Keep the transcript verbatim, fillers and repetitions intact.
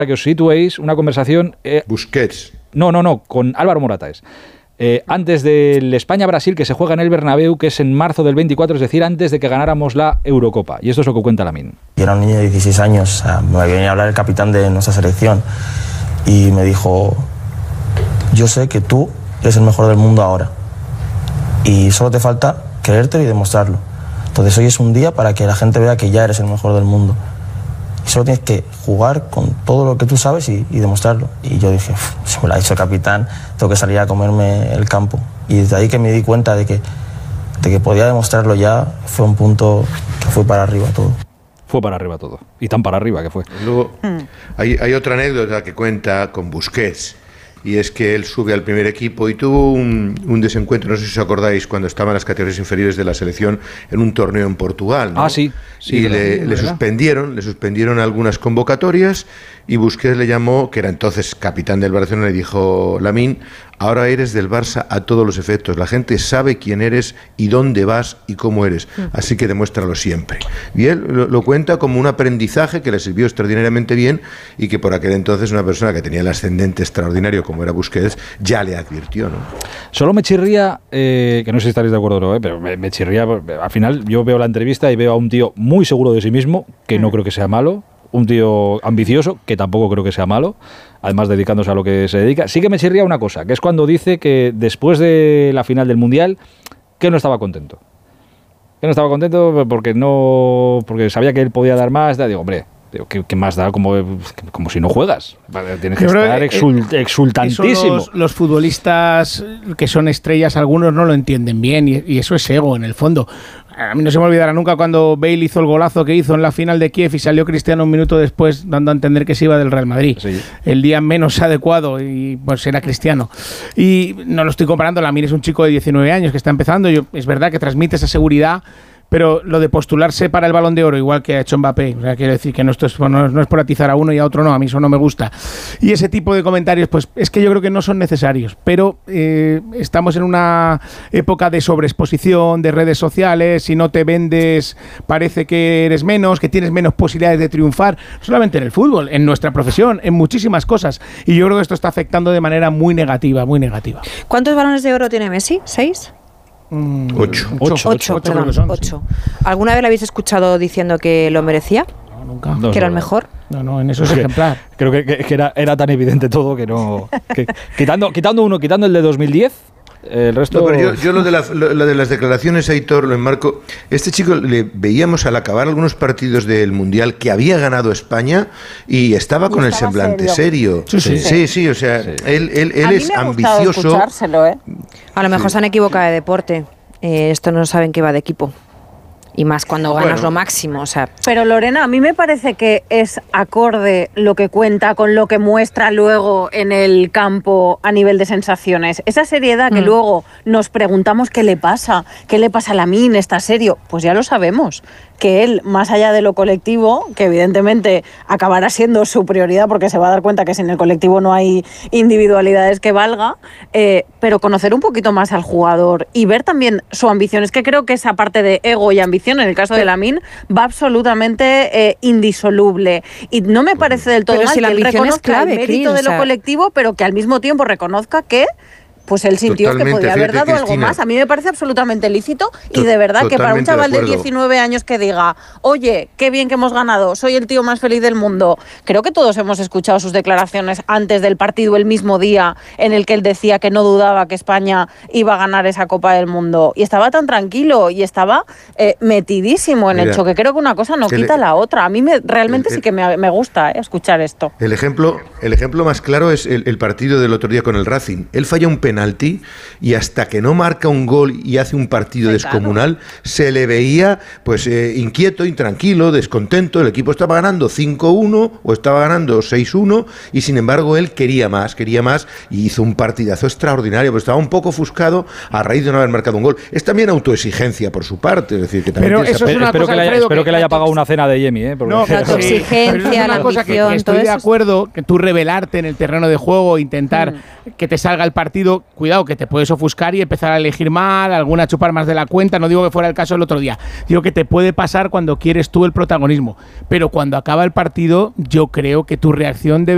que os situéis, una conversación... Eh, Busquets. No, no, no, con Álvaro Morata es. Eh, antes del España-Brasil, que se juega en el Bernabéu, que es en marzo del veinticuatro, es decir, antes de que ganáramos la Eurocopa. Y esto es lo que cuenta Lamine. Yo era un niño de dieciséis años, o sea, me venía a hablar el capitán de nuestra selección y me dijo, yo sé que tú eres el mejor del mundo ahora y solo te falta creértelo y demostrarlo. Entonces hoy es un día para que la gente vea que ya eres el mejor del mundo. Y solo tienes que jugar con todo lo que tú sabes y, y demostrarlo. Y yo dije, si me lo ha dicho el capitán, tengo que salir a comerme el campo. Y desde ahí que me di cuenta de que, de que podía demostrarlo ya, fue un punto que fue para arriba todo. Fue para arriba todo. Y tan para arriba que fue. Luego, hay, hay otra anécdota que cuenta con Busquets. Y es que él sube al primer equipo y tuvo un, un desencuentro, no sé si os acordáis, cuando estaba en las categorías inferiores de la selección en un torneo en Portugal, ¿no? Ah, sí. sí y verdad, le, verdad. le suspendieron, le suspendieron algunas convocatorias y Busquets le llamó, que era entonces capitán del Barcelona, y dijo, Lamine, ahora eres del Barça a todos los efectos. La gente sabe quién eres y dónde vas y cómo eres. Así que demuéstralo siempre. Y él lo, lo cuenta como un aprendizaje que le sirvió extraordinariamente bien y que por aquel entonces una persona que tenía el ascendente extraordinario como era Busquets ya le advirtió, ¿no? Solo me chirría, eh, que no sé si estaréis de acuerdo o no, eh, pero me, me chirría, al final yo veo la entrevista y veo a un tío muy seguro de sí mismo, que no creo que sea malo, un tío ambicioso, que tampoco creo que sea malo, además dedicándose a lo que se dedica. Sí que me chirría una cosa, que es cuando dice que después de la final del Mundial, que no estaba contento. Que no estaba contento porque no porque sabía que él podía dar más. Digo, hombre, digo, ¿qué, qué más da? Como, como si no juegas. Tienes que Yo estar exult, exultantísimo. Los, los futbolistas que son estrellas, algunos no lo entienden bien y, y eso es ego, en el fondo. A mí no se me olvidará nunca cuando Bale hizo el golazo que hizo en la final de Kiev y salió Cristiano un minuto después dando a entender que se iba del Real Madrid. Sí. El día menos adecuado y pues era Cristiano. Y no lo estoy comparando, Lamine es un chico de diecinueve años que está empezando. Yo, es verdad que transmite esa seguridad, pero lo de postularse para el Balón de Oro, igual que ha hecho Mbappé, o sea, quiero decir que no, esto es, no, no es por atizar a uno y a otro no, a mí eso no me gusta. Y ese tipo de comentarios, pues es que yo creo que no son necesarios, pero eh, estamos en una época de sobreexposición, de redes sociales, si no te vendes parece que eres menos, que tienes menos posibilidades de triunfar, no solamente en el fútbol, en nuestra profesión, en muchísimas cosas, y yo creo que esto está afectando de manera muy negativa, muy negativa. ¿Cuántos balones de oro tiene Messi? ¿Seis? Mm, ocho. Ocho, ocho, ocho, ocho, perdón, son, ocho. Sí. ¿Alguna vez lo habéis escuchado diciendo que lo merecía? No, nunca. ¿Que no, era no, el mejor? No, no, en eso es ejemplar. Creo que, que, que era, era tan evidente todo que no... Que, quitando, quitando uno, quitando el de dos mil diez... El resto... No, pero yo, yo lo, de la, lo, lo de las declaraciones, Aitor, lo enmarco. Este chico le veíamos al acabar algunos partidos del Mundial que había ganado España y estaba y con estaba el semblante serio. serio. Sí, sí, sí, sí, o sea, sí. él, él, él es ambicioso. ¿eh? A lo mejor sí. se han equivocado de deporte. Eh, esto no saben que va de equipo. Y más cuando ganas bueno. lo máximo, o sea. Pero Lorena, a mí me parece que es acorde lo que cuenta con lo que muestra luego en el campo a nivel de sensaciones. Esa seriedad mm. que luego nos preguntamos qué le pasa, qué le pasa a Lamine, ¿está serio? Pues ya lo sabemos, que él, más allá de lo colectivo, que evidentemente acabará siendo su prioridad porque se va a dar cuenta que sin el colectivo no hay individualidades que valga, eh, pero conocer un poquito más al jugador y ver también su ambición. Es que creo que esa parte de ego y ambición en el caso de Lamine va absolutamente eh, indisoluble y no me parece del todo pero mal si la que él reconozca es clave, el mérito Cris, de lo o sea... colectivo, pero que al mismo tiempo reconozca que pues él sintió totalmente, que podía haber dado Cristina. algo más. A mí me parece absolutamente lícito y de verdad que para un chaval de, de diecinueve años que diga, oye, qué bien que hemos ganado, soy el tío más feliz del mundo. Creo que todos hemos escuchado sus declaraciones antes del partido, el mismo día en el que él decía que no dudaba que España iba a ganar esa Copa del Mundo. Y estaba tan tranquilo y estaba eh, metidísimo en Mira, el choque. Creo que una cosa no quita el, la otra. A mí me, realmente el, sí que me, me gusta eh, escuchar esto. El ejemplo, el ejemplo más claro es el, el partido del otro día con el Racing. Él falla un penalti y hasta que no marca un gol y hace un partido sí, descomunal, claro. se le veía pues eh, inquieto, intranquilo, descontento. El equipo estaba ganando cinco uno o estaba ganando seis uno y sin embargo él quería más, quería más y hizo un partidazo extraordinario, pero estaba un poco ofuscado a raíz de no haber marcado un gol. Es también autoexigencia por su parte, es decir, que también pero eso es una espero, cosa, que le haya, Alfredo, espero que que le haya pagado una cena de Yemi, ¿eh? No, la autoexigencia, la ambición, que estoy de acuerdo que tú revelarte en el terreno de juego, intentar mm. que te salga el partido, cuidado que te puedes ofuscar y empezar a elegir mal, alguna chupar más de la cuenta, no digo que fuera el caso el otro día, digo que te puede pasar cuando quieres tú el protagonismo, pero cuando acaba el partido yo creo que tu reacción debe